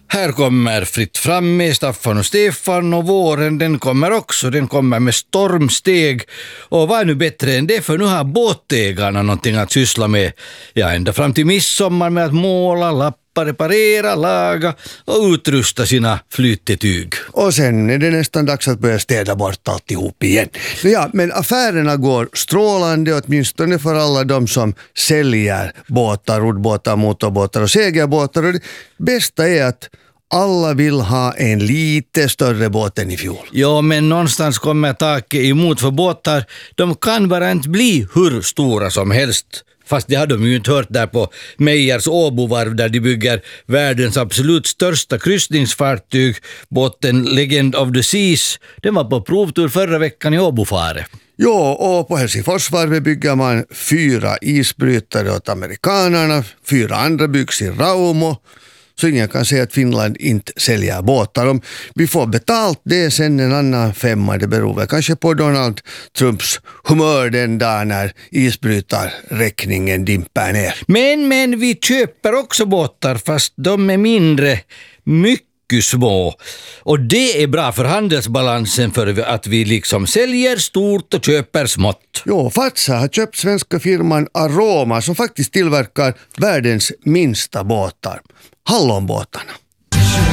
Här kommer Fritt fram med Staffan och Stefan, och våren den kommer också, den kommer med stormsteg. Och vad är nu bättre än det, för nu har båtägarna någonting att syssla med. Ja, ända fram till midsommar med att måla, lappa, reparera, laga och utrusta sina flytetyg. Och sen är det nästan dags att börja städa bort alltihop igen. Ja, men affärerna går strålande, åtminstone för alla de som säljer båtar, roddbåtar, motorbåtar och segelbåtar. Och det bästa är att alla vill ha en lite större båt än i fjol. Ja, men någonstans kommer taket emot, för båtar, de kan bara inte bli hur stora som helst. Fast det har de ju inte hört där på Meijers Åbovarv, där de bygger världens absolut största kryssningsfartyg, båten Legend of the Seas. Den var på provtur förra veckan i Åbofare. Ja, och på Helsingforsvarvet bygger man 4 isbrytare åt amerikanerna, 4 andra byggs i Raumo. Så ingen kan säga att Finland inte säljer båtar. Om vi får betalt det sen en annan femma, det beror väl kanske på Donald Trumps humör den dag när isbrytarräkningen dimper ner. Men vi köper också båtar, fast de är mindre, mycket små. Och det är bra för handelsbalansen, för att vi liksom säljer stort och köper smått. Jo, Fatsa har köpt svenska firman Aroma som faktiskt tillverkar världens minsta båtar, hallonbåtarna.